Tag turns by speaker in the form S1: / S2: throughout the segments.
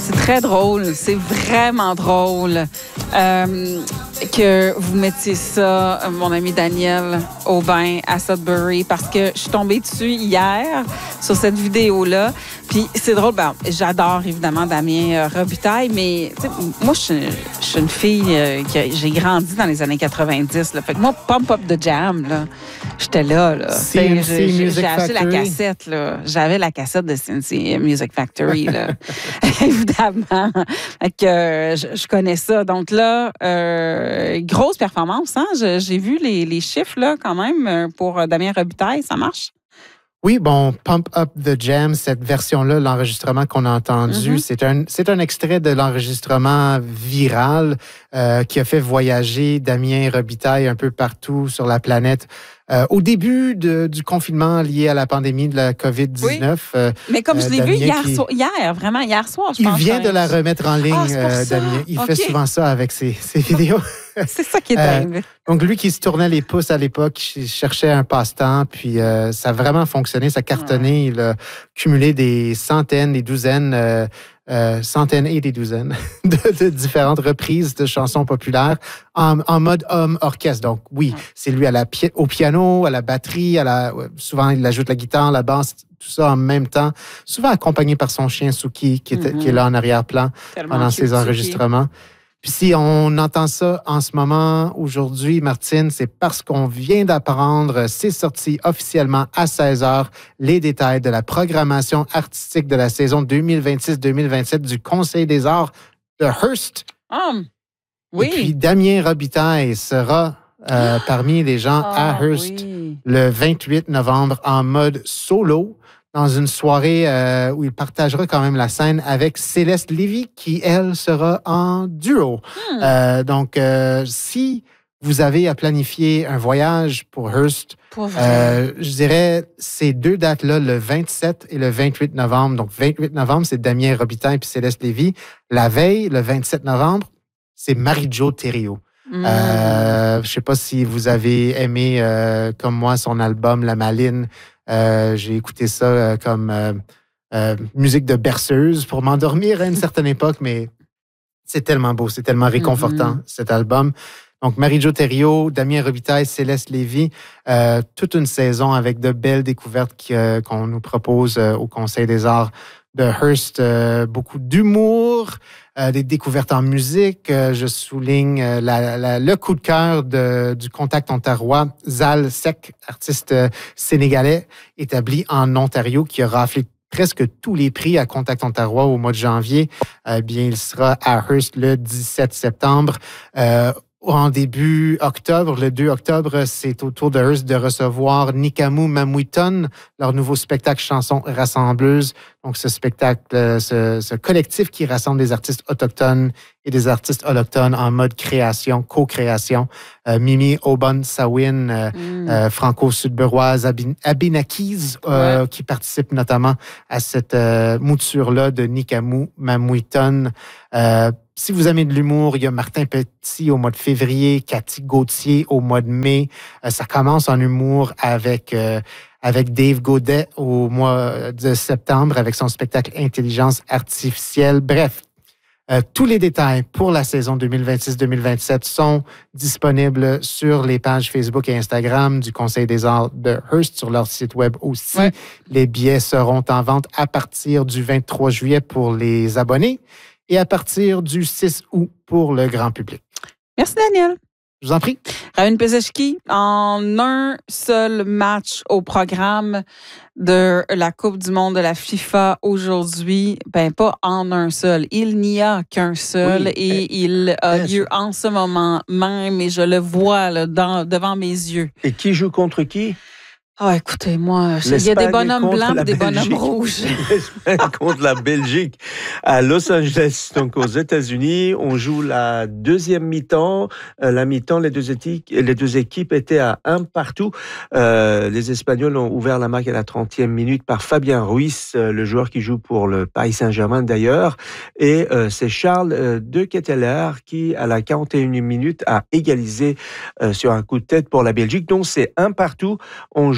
S1: C'est très drôle. C'est vraiment drôle que vous mettiez ça, mon ami Daniel Aubin, à Sudbury, parce que je suis tombée dessus hier sur cette vidéo-là. Puis c'est drôle, j'adore évidemment Damien Robitaille, mais moi, je suis une fille j'ai grandi dans les années 90. Là. Fait que moi, Pump Up the Jam, là, j'étais là. J'ai acheté la cassette. Là. J'avais la cassette de CNC Music Factory, là. Évidemment. Fait que je connais ça. Donc là, grosse performance. Hein? J'ai vu les chiffres là, quand même pour Damien Robitaille. Ça marche?
S2: Oui, bon, Pump Up the Jam, cette version-là, l'enregistrement qu'on a entendu, c'est un extrait de l'enregistrement viral qui a fait voyager Damien Robitaille un peu partout sur la planète. Au début du confinement lié à la pandémie de la COVID-19.
S1: Oui. Mais comme je l'ai vu hier soir, je pense.
S2: Il vient de la remettre en ligne, Damien. Il fait souvent ça avec ses vidéos.
S1: C'est ça qui est dingue.
S2: Donc, lui qui se tournait les pouces à l'époque, il cherchait un passe-temps, puis ça a vraiment fonctionné, ça a cartonné. Il a cumulé des centaines, des douzaines, centaines et des douzaines de différentes reprises de chansons populaires en mode homme-orchestre. Donc, oui, c'est lui au piano, à la batterie, souvent il ajoute la guitare, la basse, tout ça en même temps, souvent accompagné par son chien Suki qui est là en arrière-plan pendant ses enregistrements. Puis si on entend ça en ce moment, aujourd'hui, Martine, c'est parce qu'on vient d'apprendre, c'est sorti officiellement à 16h, les détails de la programmation artistique de la saison 2026-2027 du Conseil des arts de Hearst.
S1: Oui.
S2: Et puis Damien Robitaille sera parmi les gens à Hearst le 28 novembre en mode solo, dans une soirée où il partagera quand même la scène avec Céleste Lévy, qui, elle, sera en duo. Donc, si vous avez à planifier un voyage pour Hearst, je dirais ces deux dates-là, le 27 et le 28 novembre. Donc, 28 novembre, c'est Damien Robitaille puis Céleste Lévy. La veille, le 27 novembre, c'est Marie-Jo Thériault. Je ne sais pas si vous avez aimé, comme moi, son album La Maline. J'ai écouté ça comme musique de berceuse pour m'endormir à une certaine époque, mais c'est tellement beau, c'est tellement réconfortant, cet album. Donc, Marie-Jo Thériault, Damien Robitaille, Céleste Lévy, toute une saison avec de belles découvertes qu'on nous propose au Conseil des arts de Hearst. Beaucoup d'humour, des découvertes en musique. Je souligne le coup de cœur du Contact ontarois, Zal Sek, artiste sénégalais établi en Ontario, qui a raflé presque tous les prix à Contact ontarois au mois de janvier. Bien, il sera à Hearst le 17 septembre. En début octobre, le 2 octobre, c'est au tour de Hearst de recevoir Nikamu Mamuiton, leur nouveau spectacle chanson rassembleuse. Donc, ce spectacle, ce collectif qui rassemble des artistes autochtones et des artistes autochtones en mode création, co-création. Mimi Obon-Sawin, franco-sudburoise, Abinakis, qui participe notamment à cette mouture-là de Nikamu Mamuiton. Si vous aimez de l'humour, il y a Martin Petit au mois de février, Cathy Gauthier au mois de mai. Ça commence en humour avec Dave Godet au mois de septembre avec son spectacle Intelligence artificielle. Bref, tous les détails pour la saison 2026-2027 sont disponibles sur les pages Facebook et Instagram du Conseil des arts de Hearst, sur leur site web aussi. Ouais. Les billets seront en vente à partir du 23 juillet pour les abonnés et à partir du 6 août pour le grand public.
S1: Merci, Daniel.
S2: Je vous en prie.
S1: Ravin Peseshki, en un seul match au programme de la Coupe du monde de la FIFA aujourd'hui, pas en un seul. Il n'y a qu'un seul et il a lieu en ce moment même et je le vois là, devant mes yeux.
S3: Et qui joue contre qui?
S1: Ah, écoutez, moi, il y a des bonhommes blancs et des bonhommes rouges.
S3: L'Espagne contre la Belgique à Los Angeles, donc aux États-Unis. On joue la deuxième mi-temps. La mi-temps, les deux équipes étaient à 1 partout. Les Espagnols ont ouvert la marque à la 30e minute par Fabien Ruiz, le joueur qui joue pour le Paris Saint-Germain d'ailleurs. Et c'est Charles De Ketteler qui, à la 41e minute, a égalisé sur un coup de tête pour la Belgique. Donc c'est 1 partout. On joue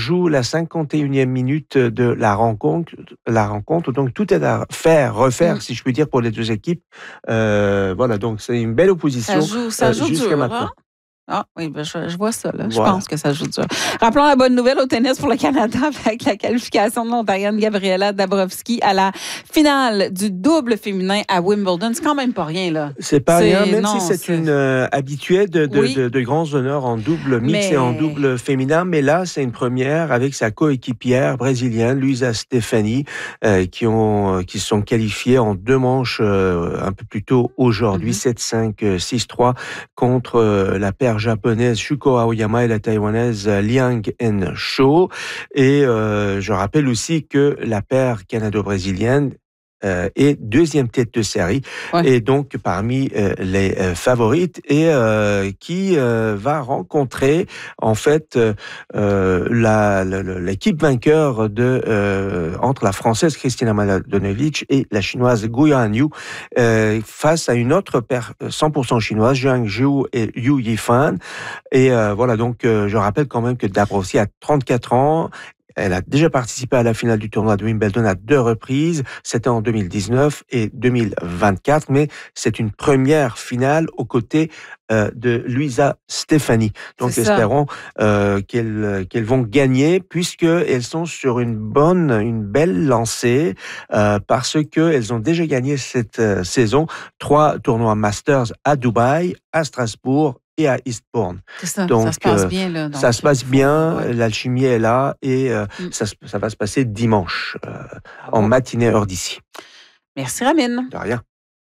S3: joue la 51e minute de la rencontre. Donc, tout est à refaire, si je puis dire, pour les deux équipes. Voilà, donc c'est une belle opposition
S1: ça joue
S3: jusqu'à
S1: dur,
S3: maintenant.
S1: Hein? Ah oui, ben je vois ça. Là.
S3: Voilà.
S1: Je pense que ça joue dur. Rappelons la bonne nouvelle au tennis pour le Canada avec la qualification de l'Ontarienne Gabriela Dabrowski à la finale du double féminin à Wimbledon. C'est quand même pas rien, là.
S3: C'est pas rien, même si c'est une habituée de grands honneurs en double mix et en double féminin. Mais là, c'est une première avec sa coéquipière brésilienne, Luisa Stefani, qui se sont qualifiées en 2 manches un peu plus tôt aujourd'hui, 7-5, 6-3 contre la paire japonaise Shuko Aoyama et la taïwanaise Liang En-Cho. Et je rappelle aussi que la paire canado-brésilienne est 2e tête de série et donc parmi les favorites et qui va rencontrer en fait l'équipe vainqueur entre la française Kristina Mladenovic et la chinoise Guoyan Yu face à une autre paire 100% chinoise, Zhang Zhu et Yu Yifan. Et voilà, donc je rappelle quand même que Dabrowski a 34 ans. Elle a déjà participé à la finale du tournoi de Wimbledon à 2 reprises. C'était en 2019 et 2024, mais c'est une première finale aux côtés de Luisa Stefani. Donc espérons qu'elles vont gagner puisqu'elles sont sur une belle lancée parce qu'elles ont déjà gagné cette saison 3 tournois Masters à Dubaï, à Strasbourg et à Eastbourne.
S1: C'est ça,
S3: donc,
S1: ça se passe bien. Là,
S3: ça se passe bien, l'alchimie est là et ça va se passer dimanche en matinée heure d'ici.
S1: Merci Ramine.
S3: De rien.